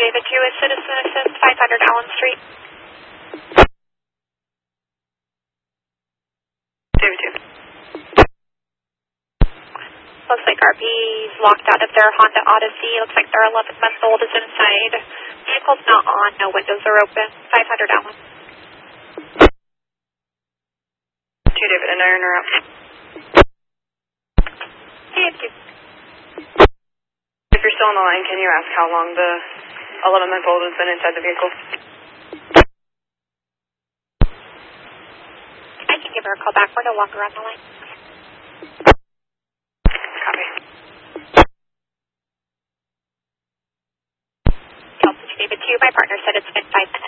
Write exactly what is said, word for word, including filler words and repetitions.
David two is Citizen Assist, five hundred Allen Street. David two. Looks like R P's locked out of their Honda Odyssey. Looks like their eleven month old is inside. Vehicle's not on, no windows are open. five hundred Allen. two David and Iron are out. David two. If you're still on the line, can you ask how long the eleven month old has been inside the vehicle? I can give her a call back. We're no longer on the line. Copy. Delta David two, my partner said it's been five minutes.